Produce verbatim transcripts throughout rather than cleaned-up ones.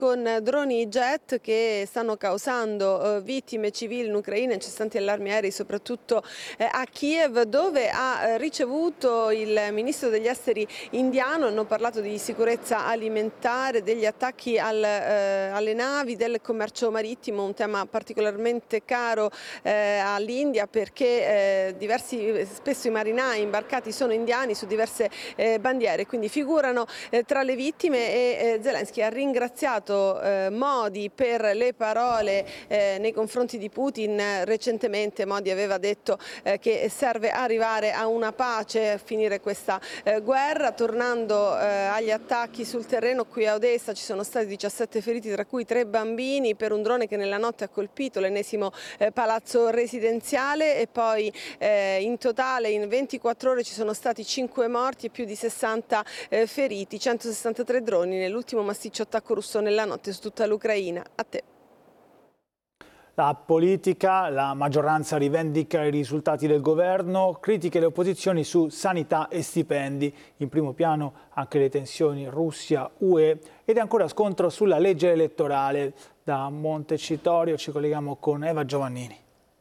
con droni jet che stanno causando eh, vittime civili in Ucraina, incessanti allarmi aerei soprattutto eh, a Kiev, dove ha eh, ricevuto il ministro degli esteri indiano. Hanno parlato di sicurezza alimentare, degli attacchi al, eh, alle navi, del commercio marittimo, un tema particolarmente caro eh, all'India, perché eh, diversi, spesso i marinai imbarcati sono indiani su diverse eh, bandiere, quindi figurano eh, tra le vittime, e eh, Zelensky ha ringraziato Eh, Modi per le parole eh, nei confronti di Putin. Recentemente Modi aveva detto eh, che serve arrivare a una pace, a finire questa eh, guerra. Tornando eh, agli attacchi sul terreno, qui a Odessa ci sono stati diciassette feriti, tra cui tre bambini, per un drone che nella notte ha colpito l'ennesimo eh, palazzo residenziale, e poi eh, in totale in ventiquattro ore ci sono stati cinque morti e più di sessanta eh, feriti, centosessantatré droni nell'ultimo massiccio attacco russo nella notte su tutta l'Ucraina. A te. La politica, la maggioranza rivendica i risultati del governo, critiche le opposizioni su sanità e stipendi. In primo piano anche le tensioni Russia-U E ed ancora scontro sulla legge elettorale. Da Montecitorio ci colleghiamo con Eva Giovannini.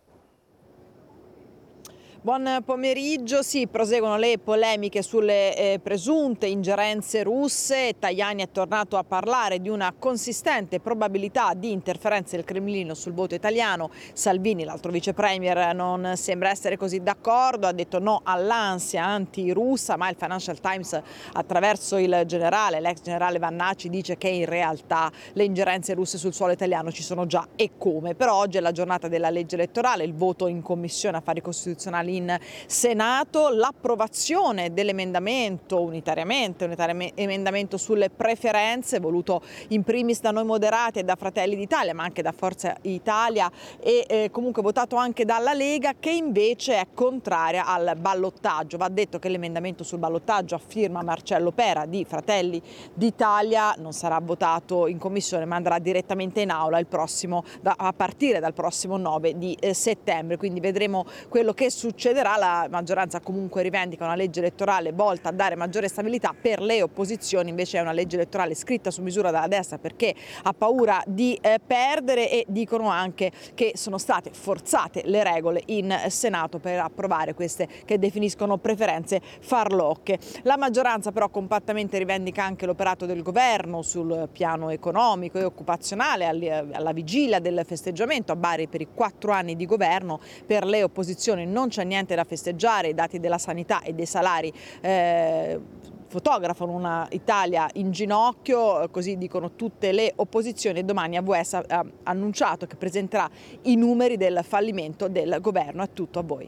Buon pomeriggio. Sì, proseguono le polemiche sulle eh, presunte ingerenze russe. Tajani è tornato a parlare di una consistente probabilità di interferenze del Cremlino sul voto italiano. Salvini, l'altro vice premier, non sembra essere così d'accordo, ha detto no all'ansia anti-russa, ma il Financial Times, attraverso il generale, l'ex generale Vannacci, dice che in realtà le ingerenze russe sul suolo italiano ci sono già e come. Però oggi è la giornata della legge elettorale, il voto in Commissione Affari Costituzionali in Senato, l'approvazione dell'emendamento unitariamente, un emendamento sulle preferenze voluto in primis da Noi Moderati e da Fratelli d'Italia, ma anche da Forza Italia, e eh, comunque votato anche dalla Lega, che invece è contraria al ballottaggio. Va detto che l'emendamento sul ballottaggio a firma Marcello Pera di Fratelli d'Italia non sarà votato in commissione, ma andrà direttamente in aula il prossimo, da, a partire dal prossimo nove di eh, settembre, quindi vedremo quello che succederà. La maggioranza comunque rivendica una legge elettorale volta a dare maggiore stabilità, per le opposizioni invece è una legge elettorale scritta su misura dalla destra perché ha paura di eh, perdere, e dicono anche che sono state forzate le regole in Senato per approvare queste che definiscono preferenze farlocche. La maggioranza però compattamente rivendica anche l'operato del governo sul piano economico e occupazionale alla vigilia del festeggiamento a Bari per i quattro anni di governo. Per le opposizioni non c'è niente da festeggiare, i dati della sanità e dei salari eh, fotografano una Italia in ginocchio, così dicono tutte le opposizioni, e domani A V S ha annunciato che presenterà i numeri del fallimento del governo. È tutto, a voi.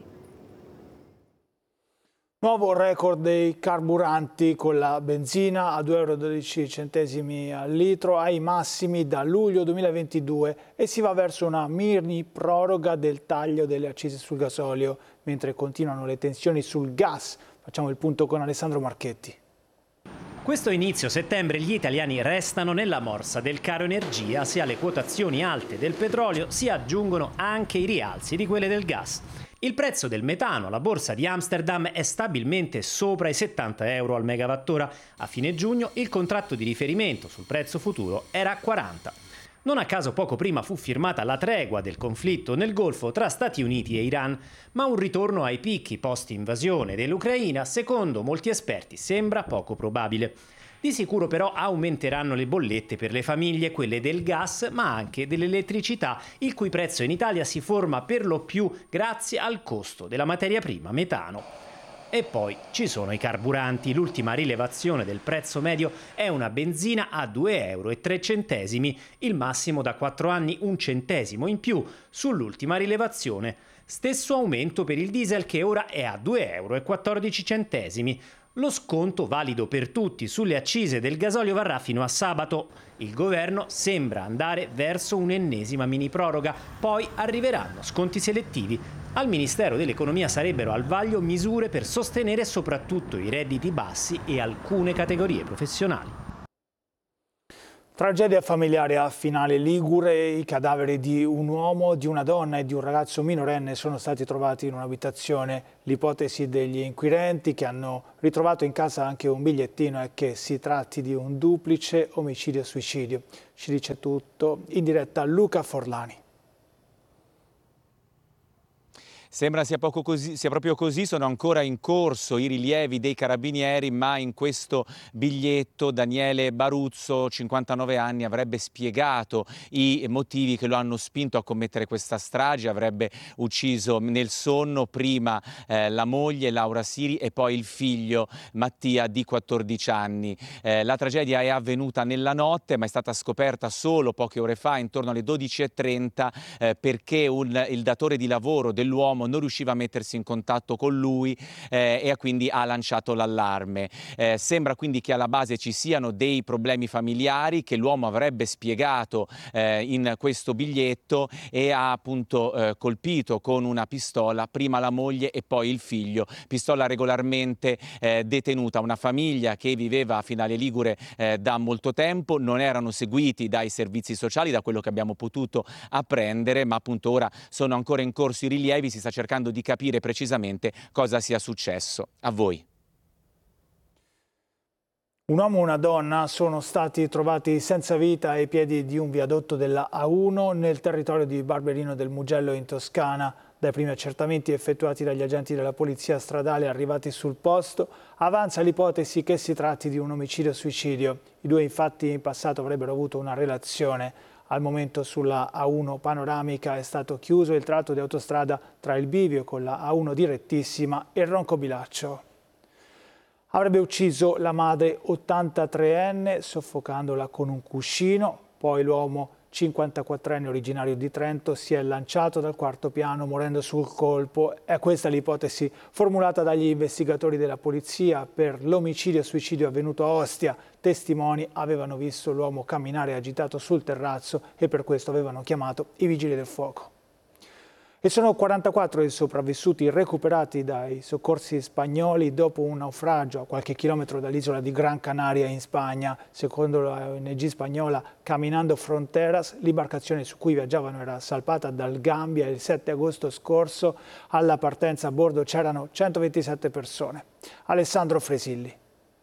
Nuovo record dei carburanti, con la benzina a due euro e dodici centesimi al litro, ai massimi da luglio duemilaventidue, e si va verso una mini proroga del taglio delle accise sul gasolio, mentre continuano le tensioni sul gas. Facciamo il punto con Alessandro Marchetti. Questo inizio settembre gli italiani restano nella morsa del caro energia, sia le quotazioni alte del petrolio si aggiungono anche i rialzi di quelle del gas. Il prezzo del metano alla borsa di Amsterdam è stabilmente sopra i settanta euro al megawattora. A fine giugno il contratto di riferimento sul prezzo futuro era a quaranta. Non a caso poco prima fu firmata la tregua del conflitto nel Golfo tra Stati Uniti e Iran, ma un ritorno ai picchi post-invasione dell'Ucraina, secondo molti esperti, sembra poco probabile. Di sicuro però aumenteranno le bollette per le famiglie, quelle del gas, ma anche dell'elettricità, il cui prezzo in Italia si forma per lo più grazie al costo della materia prima metano. E poi ci sono i carburanti. L'ultima rilevazione del prezzo medio è una benzina a due euro e tre centesimi, il massimo da quattro anni un centesimo in più sull'ultima rilevazione. Stesso aumento per il diesel, che ora è a due euro e quattordici centesimi. Lo sconto, valido per tutti sulle accise del gasolio, varrà fino a sabato. Il governo sembra andare verso un'ennesima mini proroga, poi arriveranno sconti selettivi. Al Ministero dell'Economia sarebbero al vaglio misure per sostenere soprattutto i redditi bassi e alcune categorie professionali. Tragedia familiare a Finale Ligure. I cadaveri di un uomo, di una donna e di un ragazzo minorenne sono stati trovati in un'abitazione. L'ipotesi degli inquirenti, che hanno ritrovato in casa anche un bigliettino, è che si tratti di un duplice omicidio-suicidio. Ci dice tutto in diretta Luca Forlani. Sembra sia, poco così, sia proprio così, sono ancora in corso i rilievi dei carabinieri, ma in questo biglietto Daniele Baruzzo, cinquantanove anni, avrebbe spiegato i motivi che lo hanno spinto a commettere questa strage. Avrebbe ucciso nel sonno prima eh, la moglie Laura Siri e poi il figlio Mattia di quattordici anni. Eh, la tragedia è avvenuta nella notte, ma è stata scoperta solo poche ore fa, intorno alle dodici e trenta, eh, perché un, il datore di lavoro dell'uomo non riusciva a mettersi in contatto con lui eh, e quindi ha lanciato l'allarme. Eh, sembra quindi che alla base ci siano dei problemi familiari che l'uomo avrebbe spiegato eh, in questo biglietto, e ha appunto eh, colpito con una pistola prima la moglie e poi il figlio, pistola regolarmente eh, detenuta. Una famiglia che viveva a Finale Ligure eh, da molto tempo, non erano seguiti dai servizi sociali, da quello che abbiamo potuto apprendere, ma appunto ora sono ancora in corso i rilievi, si sta cercando di capire precisamente cosa sia successo. A voi. Un uomo e una donna sono stati trovati senza vita ai piedi di un viadotto della A uno nel territorio di Barberino del Mugello in Toscana. Dai primi accertamenti effettuati dagli agenti della polizia stradale arrivati sul posto, avanza l'ipotesi che si tratti di un omicidio-suicidio. I due infatti in passato avrebbero avuto una relazione. Al momento sulla A uno panoramica è stato chiuso il tratto di autostrada tra il bivio con la A uno direttissima e Roncobilaccio. Avrebbe ucciso la madre ottantatreenne soffocandola con un cuscino, poi l'uomo cinquantaquattrenne originario di Trento si è lanciato dal quarto piano morendo sul colpo. È questa l'ipotesi formulata dagli investigatori della polizia per l'omicidio-suicidio avvenuto a Ostia. Testimoni avevano visto l'uomo camminare agitato sul terrazzo e per questo avevano chiamato i vigili del fuoco. E sono quarantaquattro i sopravvissuti recuperati dai soccorsi spagnoli dopo un naufragio a qualche chilometro dall'isola di Gran Canaria in Spagna. Secondo la O N G spagnola Caminando Fronteras, l'imbarcazione su cui viaggiavano era salpata dal Gambia il sette agosto scorso. Alla partenza a bordo c'erano centoventisette persone. Alessandro Fresilli.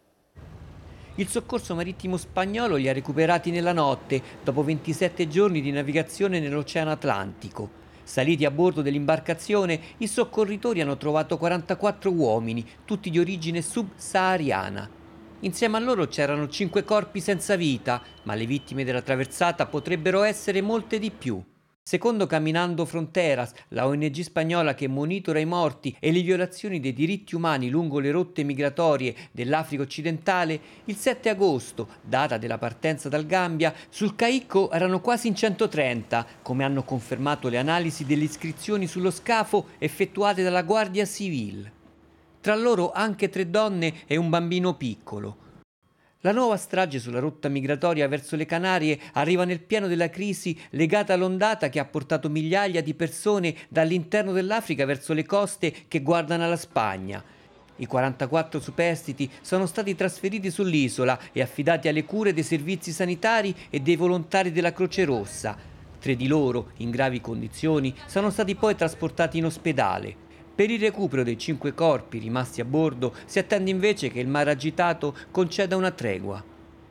Il soccorso marittimo spagnolo li ha recuperati nella notte, dopo ventisette giorni di navigazione nell'Oceano Atlantico. Saliti a bordo dell'imbarcazione, i soccorritori hanno trovato quarantaquattro uomini, tutti di origine subsahariana. Insieme a loro c'erano cinque corpi senza vita, ma le vittime della traversata potrebbero essere molte di più. Secondo Caminando Fronteras, la O N G spagnola che monitora i morti e le violazioni dei diritti umani lungo le rotte migratorie dell'Africa occidentale, il sette agosto, data della partenza dal Gambia, sul Caicco erano quasi in centotrenta, come hanno confermato le analisi delle iscrizioni sullo scafo effettuate dalla Guardia Civile. Tra loro anche tre donne e un bambino piccolo. La nuova strage sulla rotta migratoria verso le Canarie arriva nel pieno della crisi legata all'ondata che ha portato migliaia di persone dall'interno dell'Africa verso le coste che guardano alla Spagna. I quarantaquattro superstiti sono stati trasferiti sull'isola e affidati alle cure dei servizi sanitari e dei volontari della Croce Rossa. Tre di loro, in gravi condizioni, sono stati poi trasportati in ospedale. Per il recupero dei cinque corpi rimasti a bordo si attende invece che il mare agitato conceda una tregua.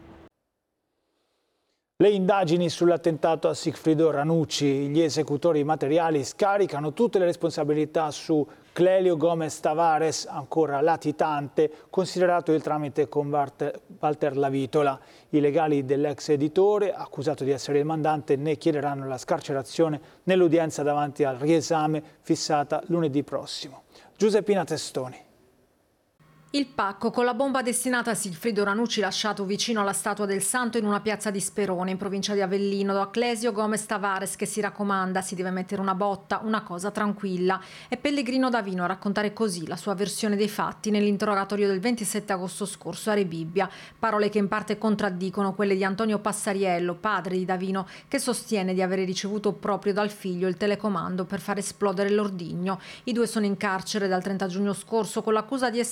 Le indagini sull'attentato a Sigfrido Ranucci, gli esecutori materiali scaricano tutte le responsabilità su Clelio Gomez Tavares, ancora latitante, considerato il tramite con Walter Lavitola. I legali dell'ex editore, accusato di essere il mandante, ne chiederanno la scarcerazione nell'udienza davanti al riesame fissata lunedì prossimo. Giuseppina Testoni. Il pacco con la bomba destinata a Sigfrido Ranucci lasciato vicino alla statua del santo in una piazza di Sperone in provincia di Avellino da Clesio Gomez Tavares che si raccomanda, si deve mettere una botta, una cosa tranquilla. È Pellegrino Davino a raccontare così la sua versione dei fatti nell'interrogatorio del ventisette agosto scorso a Rebibbia. Parole che in parte contraddicono quelle di Antonio Passariello, padre di Davino, che sostiene di avere ricevuto proprio dal figlio il telecomando per far esplodere l'ordigno. I due sono in carcere dal trenta giugno scorso con l'accusa di essere tra gli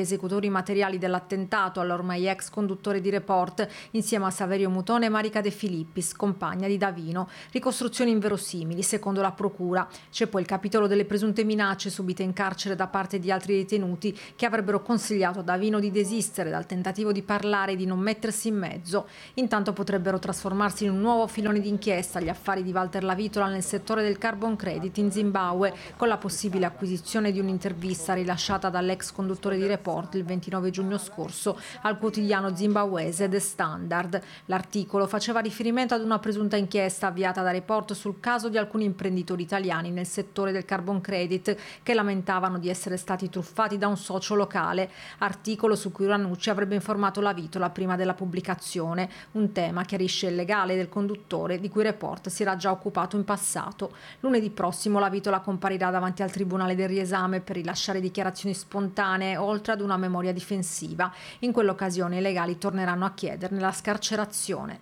esecutori materiali dell'attentato all'ormai ex conduttore di Report, insieme a Saverio Mutone e Marica De Filippis, compagna di Davino. Ricostruzioni inverosimili, secondo la procura. C'è poi il capitolo delle presunte minacce subite in carcere da parte di altri detenuti che avrebbero consigliato a Davino di desistere dal tentativo di parlare e di non mettersi in mezzo. Intanto potrebbero trasformarsi in un nuovo filone d'inchiesta gli affari di Walter Lavitola nel settore del carbon credit in Zimbabwe, con la possibile acquisizione di un'intervista rilasciata dall'ex conduttore di Report il ventinove giugno scorso al quotidiano zimbabwese The Standard. L'articolo faceva riferimento ad una presunta inchiesta avviata da Report sul caso di alcuni imprenditori italiani nel settore del carbon credit che lamentavano di essere stati truffati da un socio locale, articolo su cui Ranucci avrebbe informato Lavitola prima della pubblicazione, un tema, chiarisce il legale del conduttore, di cui Report si era già occupato in passato. Lunedì prossimo Lavitola comparirà davanti al Tribunale del riesame per rilasciare dichiarazioni spontanee, oltre ad una memoria difensiva. In quell'occasione i legali torneranno a chiederne la scarcerazione.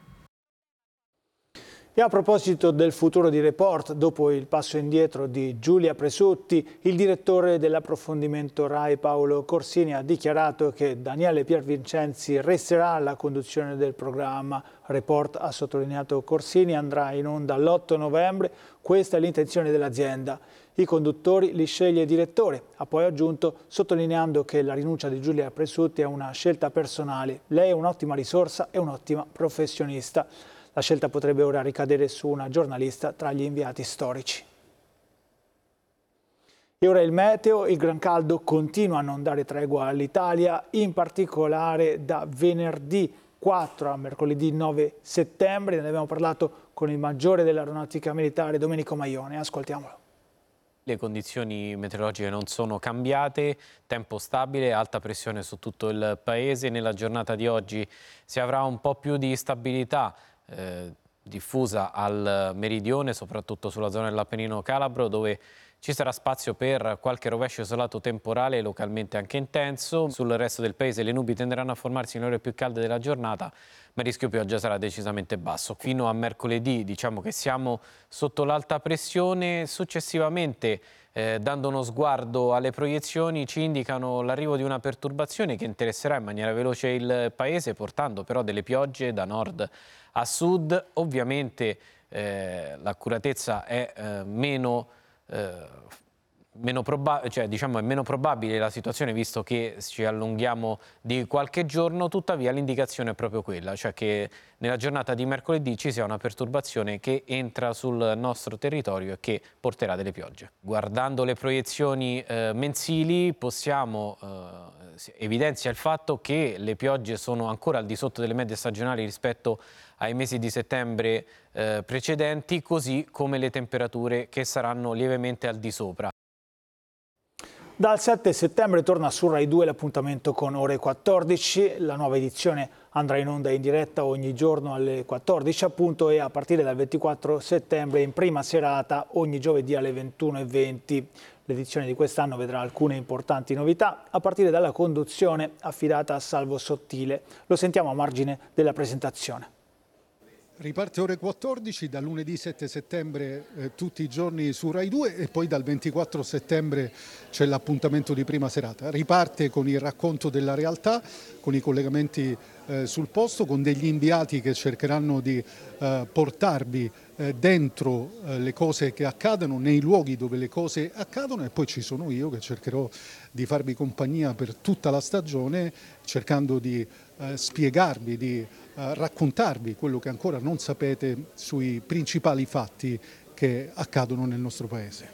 E a proposito del futuro di Report, dopo il passo indietro di Giulia Presutti, il direttore dell'approfondimento RAI Paolo Corsini ha dichiarato che Daniele Piervincenzi resterà alla conduzione del programma. Report, ha sottolineato Corsini, andrà in onda l'otto novembre, questa è l'intenzione dell'azienda. I conduttori li sceglie il direttore, ha poi aggiunto sottolineando che la rinuncia di Giulia Presutti è una scelta personale. Lei è un'ottima risorsa e un'ottima professionista. La scelta potrebbe ora ricadere su una giornalista tra gli inviati storici. E ora il meteo, il gran caldo continua a non dare tregua all'Italia, in particolare da venerdì quattro a mercoledì nove settembre. Ne abbiamo parlato con il maggiore dell'Aeronautica Militare Domenico Maione, ascoltiamolo. Le condizioni meteorologiche non sono cambiate, tempo stabile, alta pressione su tutto il paese. Nella giornata di oggi si avrà un po' più di stabilità eh, diffusa al meridione, soprattutto sulla zona dell'Appennino Calabro, dove ci sarà spazio per qualche rovescio isolato temporale, localmente anche intenso. Sul resto del paese le nubi tenderanno a formarsi nelle ore più calde della giornata, ma il rischio pioggia sarà decisamente basso. Fino a mercoledì diciamo che siamo sotto l'alta pressione. Successivamente, eh, dando uno sguardo alle proiezioni, ci indicano l'arrivo di una perturbazione che interesserà in maniera veloce il paese, portando però delle piogge da nord a sud. Ovviamente eh, l'accuratezza è eh, meno Eh, meno probabile, cioè diciamo è meno probabile la situazione, visto che ci allunghiamo di qualche giorno. Tuttavia l'indicazione è proprio quella, cioè che nella giornata di mercoledì ci sia una perturbazione che entra sul nostro territorio e che porterà delle piogge. Guardando le proiezioni eh, mensili possiamo eh, evidenzia il fatto che le piogge sono ancora al di sotto delle medie stagionali rispetto ai mesi di settembre eh, precedenti, così come le temperature che saranno lievemente al di sopra. Dal sette settembre torna su Rai due l'appuntamento con Ore quattordici, la nuova edizione andrà in onda in diretta ogni giorno alle quattordici appunto, e a partire dal ventiquattro settembre in prima serata ogni giovedì alle ventuno e venti. L'edizione di quest'anno vedrà alcune importanti novità, a partire dalla conduzione affidata a Salvo Sottile. Lo sentiamo a margine della presentazione. Riparte ore quattordici, da lunedì sette settembre eh, tutti i giorni su Rai due, e poi dal ventiquattro settembre c'è l'appuntamento di prima serata. Riparte con il racconto della realtà, con i collegamenti eh, sul posto, con degli inviati che cercheranno di eh, portarvi eh, dentro eh, le cose che accadono, nei luoghi dove le cose accadono, e poi ci sono io che cercherò di farvi compagnia per tutta la stagione, cercando di eh, spiegarvi, di Uh, raccontarvi quello che ancora non sapete sui principali fatti che accadono nel nostro paese.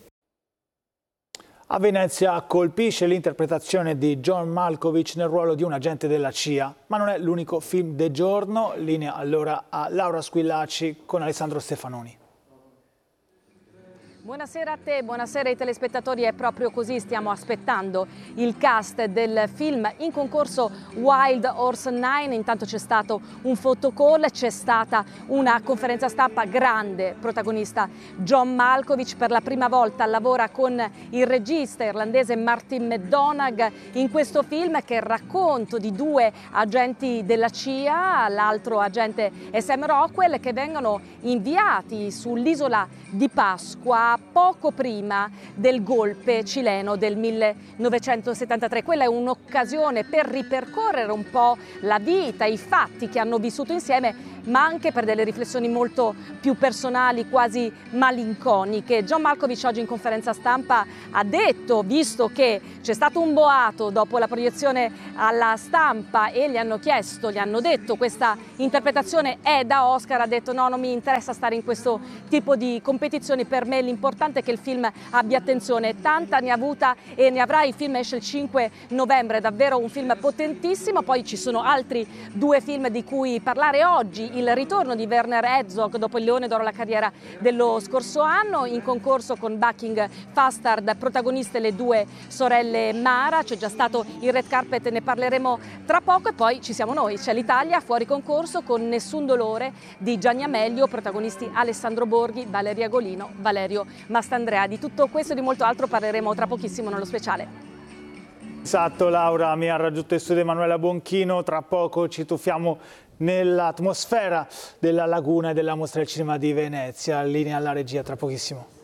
A Venezia colpisce l'interpretazione di John Malkovich nel ruolo di un agente della C I A, ma non è l'unico film del giorno. Linea allora a Laura Squillaci con Alessandro Stefanoni. Buonasera a te, buonasera ai telespettatori. È proprio così, stiamo aspettando il cast del film in concorso Wild Horse nove. Intanto c'è stato un photocall, c'è stata una conferenza stampa grande, protagonista John Malkovich. Per la prima volta lavora con il regista irlandese Martin McDonagh in questo film, che è il racconto di due agenti della C I A, l'altro agente è Sam Rockwell, che vengono inviati sull'isola di Pasqua a poco prima del golpe cileno del millenovecentosettantatré. Quella è un'occasione per ripercorrere un po' la vita, i fatti che hanno vissuto insieme, ma anche per delle riflessioni molto più personali, quasi malinconiche. John Malkovich oggi in conferenza stampa ha detto, visto che c'è stato un boato dopo la proiezione alla stampa e gli hanno chiesto, gli hanno detto questa interpretazione è da Oscar, ha detto no, non mi interessa stare in questo tipo di competizioni, per me l'importante è che il film abbia attenzione. Tanta ne ha avuta e ne avrà, il film esce il cinque novembre, è davvero un film potentissimo. Poi ci sono altri due film di cui parlare oggi: il ritorno di Werner Herzog dopo il Leone d'Oro alla carriera dello scorso anno, in concorso con Bucking Fastard, protagoniste le due sorelle Mara. C'è già stato il red carpet, ne parleremo tra poco, e poi ci siamo noi, c'è l'Italia fuori concorso con Nessun dolore di Gianni Amelio, protagonisti Alessandro Borghi, Valeria Golino, Valerio Mastandrea. Di tutto questo e di molto altro parleremo tra pochissimo nello speciale. Esatto, Laura, mi ha raggiunto in studio Emanuela Bonchino. Tra poco ci tuffiamo nell'atmosfera della laguna e della Mostra del Cinema di Venezia. Linea alla regia, tra pochissimo.